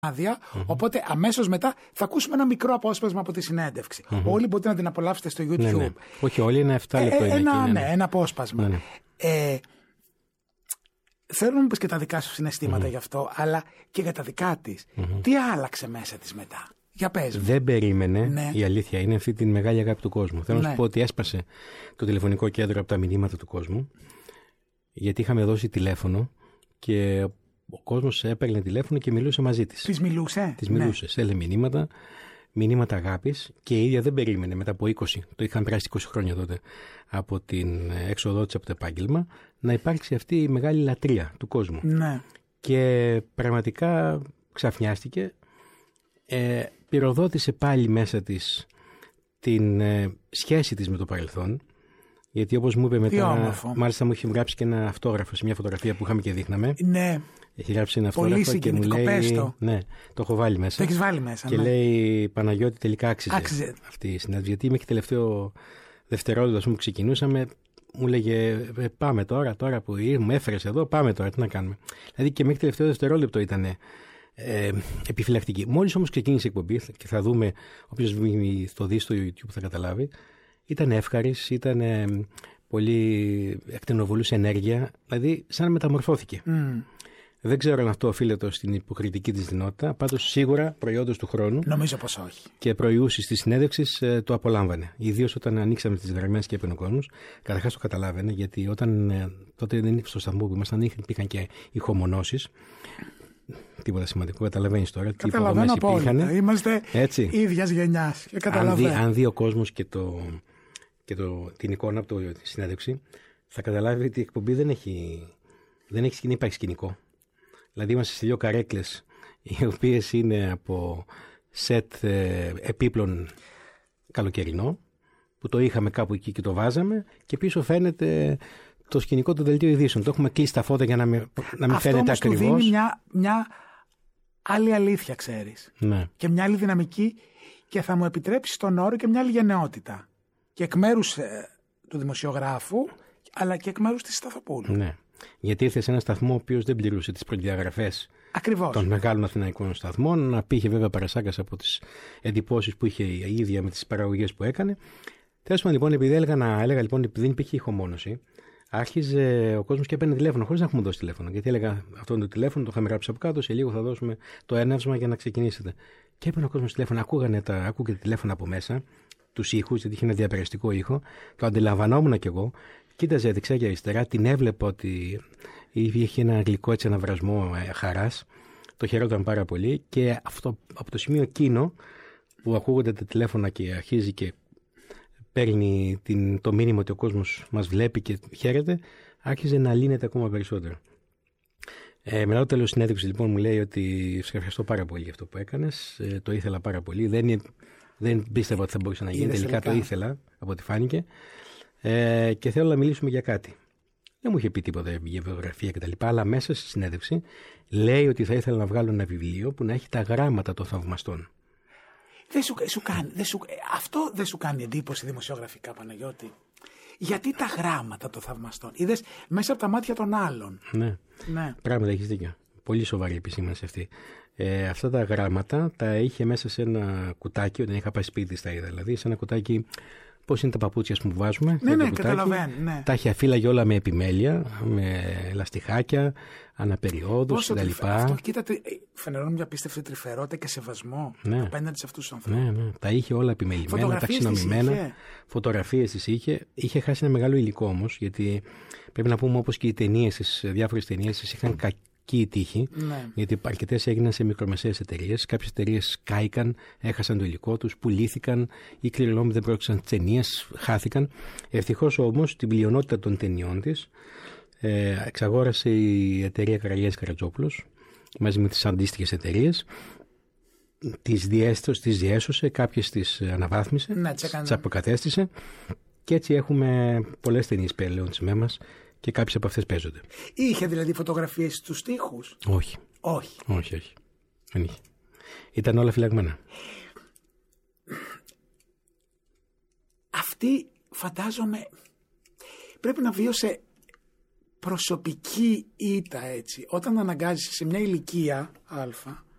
άδεια, οπότε αμέσως μετά θα ακούσουμε ένα μικρό απόσπασμα από τη συνέντευξη. Όλοι μπορείτε να την απολαύσετε στο YouTube. Ναι. Όχι όλοι, είναι 7 λεπτό. Ένα απόσπασμα. Ναι. Θέλω να μου πεις και τα δικά σου συναισθήματα γι' αυτό, αλλά και για τα δικά της. Τι άλλαξε μέσα της μετά? Για πες μου. Δεν περίμενε, η αλήθεια είναι, αυτή τη μεγάλη αγάπη του κόσμου. Θέλω να σου πω ότι έσπασε το τηλεφωνικό κέντρο από τα μηνύματα του κόσμου, γιατί είχαμε δώσει τηλέφωνο και ο κόσμος έπαιρνε τηλέφωνο και μιλούσε μαζί της. Της μιλούσε? Της μιλούσε, στέλνε μηνύματα αγάπης, και η ίδια δεν περίμενε μετά από 20, το είχαν περάσει 20 χρόνια τότε από την έξοδό της από το επάγγελμα, να υπάρξει αυτή η μεγάλη λατρεία του κόσμου. Ναι. Και πραγματικά ξαφνιάστηκε, πυροδότησε πάλι μέσα της την σχέση της με το παρελθόν, γιατί όπως μου είπε μετά, μάλιστα μου είχε γράψει και ένα αυτόγραφο σε μια φωτογραφία που είχαμε και δείχναμε. Ναι. Έχει γράψει ένα αυτόγραφο και μου λέει. Ναι, το έχω βάλει μέσα. Το έχεις βάλει μέσα. Και λέει, Παναγιώτη, τελικά άξιζε αυτή η συνέντευξη. Γιατί μέχρι τελευταίο δευτερόλεπτο που ξεκινούσαμε, μου λέγε πάμε τώρα που μου έφερες εδώ, πάμε τώρα, τι να κάνουμε. Δηλαδή και μέχρι τελευταίο δευτερόλεπτο ήταν επιφυλακτική. Μόλις όμως ξεκίνησε η εκπομπή, και θα δούμε, όποιος το δει στο YouTube θα καταλάβει, ήταν εύχαρης, ήταν πολύ εκτενοβολούσε ενέργεια, δηλαδή σαν να μεταμορφώθηκε. Δεν ξέρω αν αυτό οφείλεται στην υποκριτική της δυνότητα, πάντως σίγουρα προϊόντος του χρόνου. Νομίζω πως όχι. Και προϊούσεις της συνέντευξης το απολάμβανε. Ιδίως όταν ανοίξαμε τις γραμμές και έπαιρνε ο κόσμος, καταρχάς το καταλάβαινε, γιατί όταν τότε δεν ήρθε στο σταθμό που ήμασταν, υπήρχαν και ηχομονώσεις. Τίποτα σημαντικό, καταλαβαίνεις τώρα. Καταλαβαίνω απόλυτα. Είμαστε ίδιας γενιάς. Αν δει ο κόσμος και την εικόνα από τη συνέντευξη, θα καταλάβει ότι η εκπομπή δεν έχει σκηνή, υπάρχει σκηνικό. Δηλαδή είμαστε σε δύο καρέκλες, οι οποίες είναι από σετ επίπλων καλοκαιρινό, που το είχαμε κάπου εκεί και το βάζαμε, και πίσω φαίνεται το σκηνικό του δελτίου ειδήσεων. Το έχουμε κλείσει τα φώτα για να μην φαίνεται ακριβώς. Αυτό του δίνει μια άλλη αλήθεια, ξέρεις. Ναι. Και μια άλλη δυναμική, και θα μου επιτρέψει τον όρο και μια άλλη γενναιότητα. Και εκ μέρους του δημοσιογράφου, αλλά και εκ μέρους της Σταθοπούλου. Ναι. Γιατί ήρθε σε ένα σταθμό ο οποίος δεν πληρούσε τις προδιαγραφές των μεγάλων αθηναϊκών σταθμών. Να πήγε βέβαια παρασάγκας από τις εντυπώσεις που είχε η ίδια με τις παραγωγές που έκανε. Τέλος πάντων, λοιπόν, επειδή έλεγα λοιπόν, επειδή δεν υπήρχε ηχομόνωση, άρχιζε ο κόσμος και έπαιρνε τηλέφωνο χωρίς να έχουμε δώσει τηλέφωνο. Γιατί έλεγα, αυτό είναι το τηλέφωνο, το είχαμε γράψει από κάτω, σε λίγο θα δώσουμε το έναυσμα για να ξεκινήσετε. Και έπαιρνε ο κόσμος τηλέφωνο, ακούγε τηλέφωνο από μέσα, τους ήχους, γιατί είχε ένα διαπεραστικό ήχο, το αντιλαμβανόμουν κι εγώ. Κοίταζε δεξιά και αριστερά, την έβλεπα ότι είχε ένα γλυκό έτσι αναβρασμό χαράς. Το χαιρόταν πάρα πολύ, και αυτό, από το σημείο εκείνο που ακούγονται τα τηλέφωνα και αρχίζει και παίρνει το μήνυμα ότι ο κόσμος μας βλέπει και χαίρεται, άρχιζε να λύνεται ακόμα περισσότερο. Μετά το τέλος συνέντευξης λοιπόν μου λέει ότι σε ευχαριστώ πάρα πολύ για αυτό που έκανες, το ήθελα πάρα πολύ, δεν πίστευα ότι θα μπορούσε να γίνει, τελικά το ήθελα από ό,τι φάνηκε. Και θέλω να μιλήσουμε για κάτι. Δεν μου είχε πει τίποτα για βιογραφία κτλ. Αλλά μέσα στη συνέντευξη λέει ότι θα ήθελα να βγάλω ένα βιβλίο που να έχει τα γράμματα των θαυμαστών. Αυτό δεν σου κάνει εντύπωση δημοσιογραφικά, Παναγιώτη? Γιατί τα γράμματα των θαυμαστών? Είδες μέσα από τα μάτια των άλλων. Ναι. Πράγματι έχεις δίκιο. Πολύ σοβαρή επισήμανση αυτή. Αυτά τα γράμματα τα είχε μέσα σε ένα κουτάκι, όταν είχα πάει σπίτι στα είδα. Δηλαδή σε ένα κουτάκι. Πώς είναι τα παπούτσια που βάζουμε. Ναι, καταλαβαίνω. Ναι. Τα είχε αφύλαγε όλα με επιμέλεια, με λαστιχάκια, αναπεριόδους κτλ. Αυτό, κοίτατε, φαινόταν μια απίστευτη τρυφερότητα και σεβασμό απέναντι σε αυτούς τους ανθρώπους. Ναι. Τα είχε όλα επιμελημένα, ταξινομημένα. Φωτογραφίες τις είχε. Είχε χάσει ένα μεγάλο υλικό όμως, γιατί πρέπει να πούμε, όπως και οι ταινίες, διάφορες ταινίες είχαν κακή τύχη, γιατί αρκετές έγιναν σε μικρομεσαίες εταιρείες. Κάποιες εταιρείες κάηκαν, έχασαν το υλικό τους, πουλήθηκαν, οι κληρονόμοι δεν πρόκειται τις ταινίες, χάθηκαν. Ευτυχώς όμως την πλειονότητα των ταινιών της εξαγόρασε η εταιρεία Καραγιάννης Καρατζόπουλος μαζί με τις αντίστοιχες εταιρείες. Τις διέσωσε, κάποιες τις αναβάθμισε, τις αποκατέστησε, και έτσι έχουμε πολλές ταινίες πλέον της ΜΕΜΑΣ. Και κάποιες από αυτές παίζονται. Είχε δηλαδή φωτογραφίες στους τοίχους? Όχι. Δεν είχε. Ήταν όλα φυλαγμένα. Αυτή φαντάζομαι πρέπει να βίωσε προσωπική ήττα, έτσι. Όταν αναγκάζεσαι σε μια ηλικία